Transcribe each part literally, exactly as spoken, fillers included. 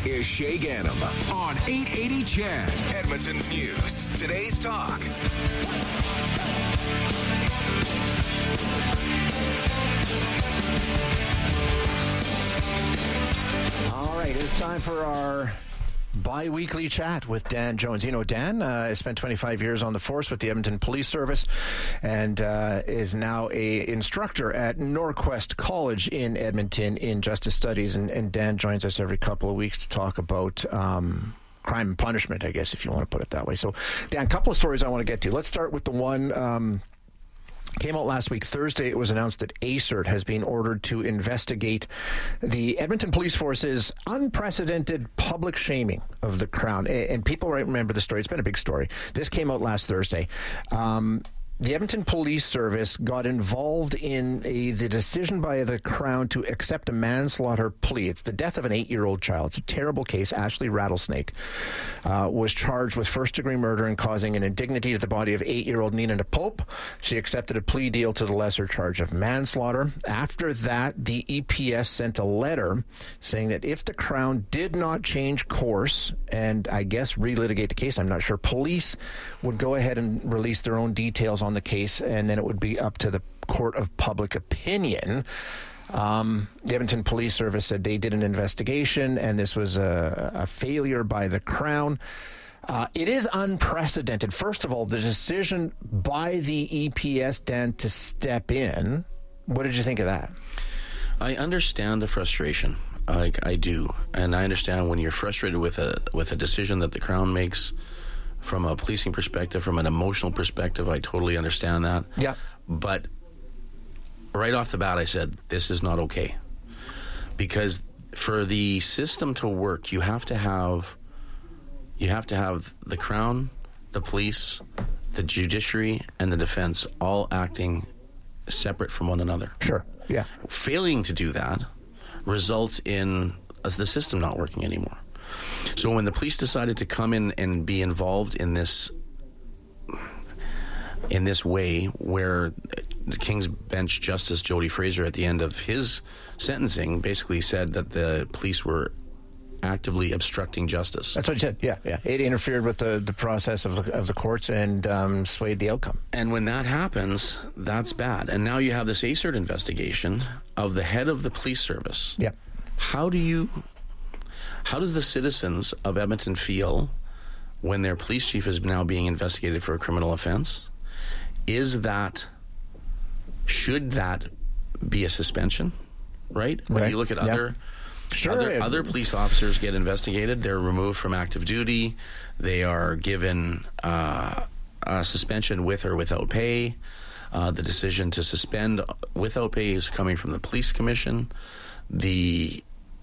is Shay Gannam on eight eighty C H E D, Edmonton's News. Today's Talk. All right, it's time for our bi-weekly chat with Dan Jones. You know, Dan uh, has spent twenty-five years on the force with the Edmonton Police Service and uh, is now a instructor at Norquest College in Edmonton in Justice Studies. And, and Dan joins us every couple of weeks to talk about um, crime and punishment, I guess, if you want to put it that way. So, Dan, a couple of stories I want to get to. Let's start with the one... Um, Came out last week, Thursday. It was announced that A C E R T has been ordered to investigate the Edmonton Police Force's unprecedented public shaming of the Crown. And people right remember the story. It's been a big story. This came out last Thursday. Um, the Edmonton Police Service got involved in a, the decision by the Crown to accept a manslaughter plea. It's the death of an eight-year-old child. It's a terrible case. Ashley Rattlesnake uh, was charged with first-degree murder and causing an indignity to the body of eight-year-old Nina DePope. She accepted a plea deal to the lesser charge of manslaughter. After that, the E P S sent a letter saying that if the Crown did not change course and, I guess, relitigate the case, I'm not sure, police would go ahead and release their own details on the case, and then it would be up to the court of public opinion. Um, the Edmonton Police Service said they did an investigation, and this was a, a failure by the Crown. Uh, it is unprecedented. First of all, the decision by the E P S, Dan, to step in. What did you think of that? I understand the frustration. I, I do, and I understand when you're frustrated with a with a decision that the Crown makes. From a policing perspective, from an emotional perspective, I totally understand that. Yeah. But right off the bat, I said, this is not okay. Because for the system to work, you have to have you have to have the Crown, the police, the judiciary, and the defense all acting separate from one another. Sure, yeah. Failing to do that results in uh, the system not working anymore. So when the police decided to come in and be involved in this in this way, where the King's Bench Justice Jody Fraser at the end of his sentencing basically said that the police were actively obstructing justice. That's what he said, yeah. yeah. It interfered with the, the process of the, of the courts and um, swayed the outcome. And when that happens, that's bad. And now you have this A C E R T investigation of the head of the police service. Yeah. How do you... How does the citizens of Edmonton feel when their police chief is now being investigated for a criminal offense? Is that, should that be a suspension, right? When right. you look at yeah. other, sure. other other police officers get investigated, they're removed from active duty, they are given uh, a suspension with or without pay. Uh, the decision to suspend without pay is coming from the police commission. The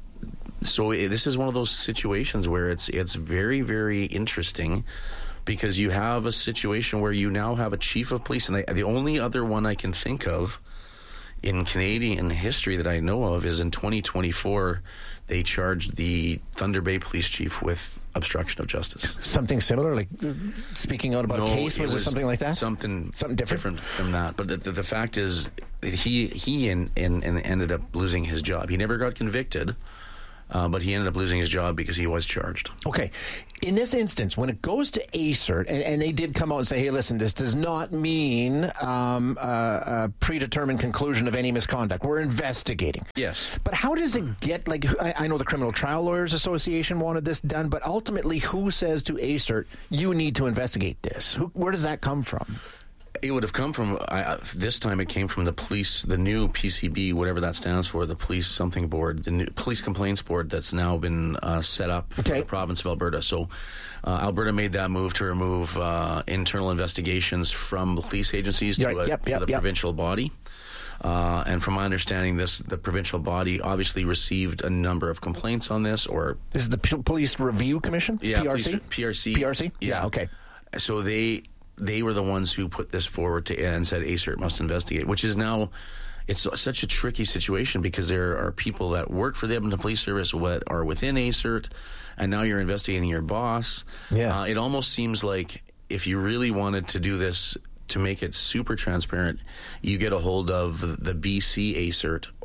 So this is one of those situations where it's it's very, very interesting because you have a situation where you now have a chief of police, and I, the only other one I can think of in Canadian history that I know of is in twenty twenty-four, they charged the Thunder Bay police chief with obstruction of justice. Something similar, like speaking out about no, a case, was it, was it something like that? Something, something different? different from that. But the, the, the fact is, he he in, in, in ended up losing his job. He never got convicted. Uh, but he ended up losing his job because he was charged. Okay. In this instance, when it goes to A C E R T, and, and they did come out and say, hey, listen, this does not mean um, a, a predetermined conclusion of any misconduct. We're investigating. Yes. But how does it get, like, I, I know the Criminal Trial Lawyers Association wanted this done, but ultimately who says to A C E R T, you need to investigate this? Who, where does that come from? It would have come from, I, this time it came from the police, the new P C B, whatever that stands for, the police something board, the new police complaints board that's now been uh, set up okay. for the province of Alberta. So uh, Alberta made that move to remove uh, internal investigations from police agencies to, right. a, yep, to yep, the yep. provincial body. Uh, and from my understanding, this the provincial body obviously received a number of complaints on this. Or This is the P- Police Review Commission? Yeah, P R C? Police, P R C. P R C? Yeah. yeah, okay. So they... They were the ones who put this forward to and said A C E R T must investigate, which is now, it's such a tricky situation because there are people that work for the Edmonton Police Service what are within A C E R T, and now you're investigating your boss. Yeah. Uh, it almost seems like if you really wanted to do this to make it super transparent, you get a hold of the B C A C E R T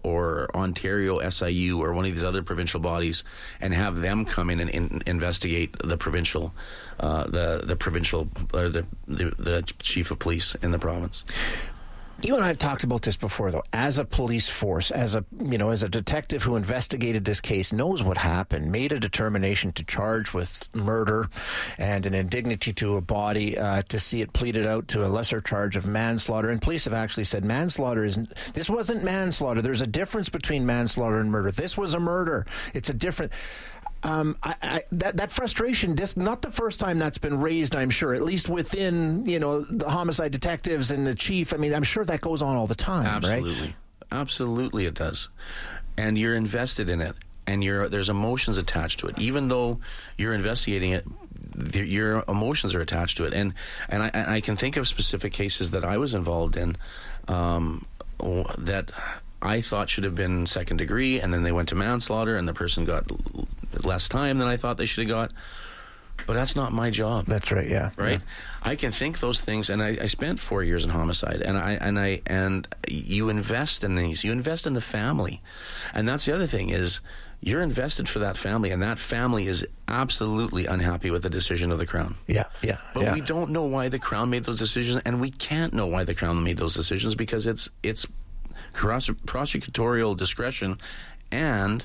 or Ontario S I U or one of these other provincial bodies and have them come in and in, investigate the provincial, uh, the the provincial or the, the the chief of police in the province. You and I have talked about this before, though. As a police force, as a you know, as a detective who investigated this case, knows what happened, made a determination to charge with murder and an indignity to a body, uh, to see it pleaded out to a lesser charge of manslaughter. And police have actually said manslaughter isn't. This wasn't manslaughter. There's a difference between manslaughter and murder. This was a murder. It's a different. Um, I, I, that that frustration, just not the first time that's been raised, I'm sure, at least within, you know, the homicide detectives and the chief. I mean, I'm sure that goes on all the time, Absolutely. right? Absolutely it does. And you're invested in it, and you're, there's emotions attached to it. Even though you're investigating it, the, your emotions are attached to it. And, and, I, and I can think of specific cases that I was involved in um, that I thought should have been second degree, and then they went to manslaughter, and the person got less time than I thought they should have got. But that's not my job. That's right. Yeah. Right. Yeah. I can think those things, and I, I spent four years in homicide, and I and I and you invest in these. You invest in the family, and that's the other thing is you're invested for that family, and that family is absolutely unhappy with the decision of the Crown. Yeah. Yeah. But yeah. we don't know why the Crown made those decisions, and we can't know why the Crown made those decisions because it's it's cross, prosecutorial discretion, and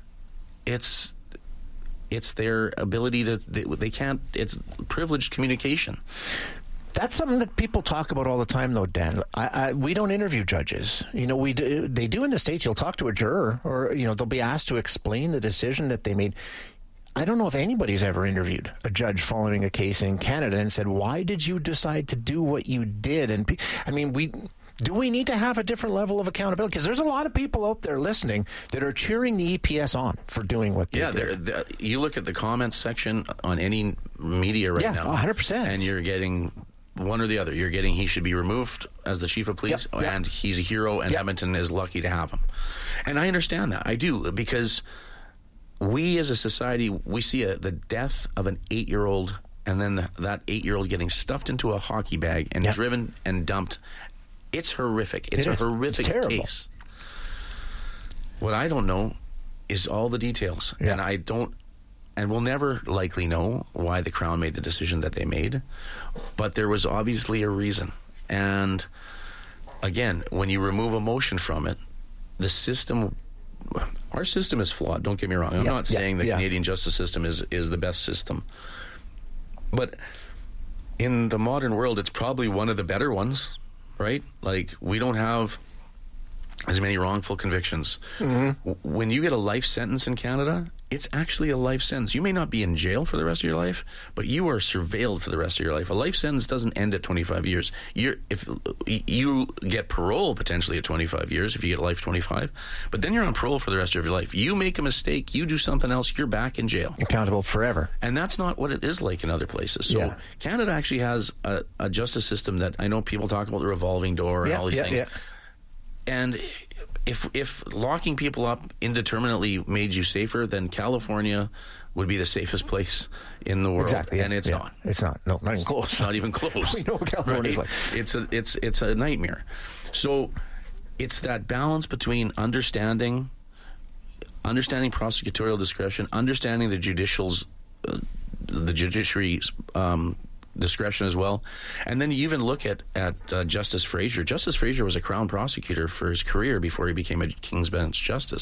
it's. It's their ability to, they, they can't, it's privileged communication. That's something that people talk about all the time, though, Dan. I, I, we don't interview judges. You know, we do, they do in the States. You'll talk to a juror, or, you know, they'll be asked to explain the decision that they made. I don't know if anybody's ever interviewed a judge following a case in Canada and said, why did you decide to do what you did? And, I mean, we... Do we need to have a different level of accountability? Because there's a lot of people out there listening that are cheering the E P S on for doing what they yeah, did. Yeah, you look at the comments section on any media right yeah, now. one hundred percent. And you're getting one or the other. You're getting he should be removed as the chief of police, yep, yep. and he's a hero, and yep. Edmonton is lucky to have him. And I understand that. I do, because we as a society, we see a, the death of an eight-year-old, and then the, that eight-year-old getting stuffed into a hockey bag and yep. driven and dumped. It's horrific. It's it a is. horrific it's case. What I don't know is all the details. Yeah. And I don't, and we'll never likely know why the Crown made the decision that they made. But there was obviously a reason. And again, when you remove emotion from it, the system, our system is flawed. Don't get me wrong. I'm yeah, not yeah, saying the yeah. Canadian justice system is, is the best system. But in the modern world, it's probably one of the better ones. Right? Like, we don't have as many wrongful convictions. Mm-hmm. When you get a life sentence in Canada, it's actually a life sentence. You may not be in jail for the rest of your life, but you are surveilled for the rest of your life. A life sentence doesn't end at twenty-five years. You're, if you get parole potentially at twenty-five years, if you get life twenty-five, but then you're on parole for the rest of your life. You make a mistake, you do something else, you're back in jail. Accountable forever. And that's not what it is like in other places. So yeah. Canada actually has a, a justice system that I know people talk about the revolving door and yeah, all these yeah, things. Yeah. And if if locking people up indeterminately made you safer, then California would be the safest place in the world. Exactly, yeah, and it's yeah. not. It's not. No, not even close. Not even close. We know what California's right? like. It's a it's it's a nightmare. So it's that balance between understanding understanding prosecutorial discretion, understanding the judicial's uh, the judiciary's um, discretion as well. And then you even look at, at uh, Justice Fraser. Justice Fraser was a Crown prosecutor for his career before he became a King's Bench Justice.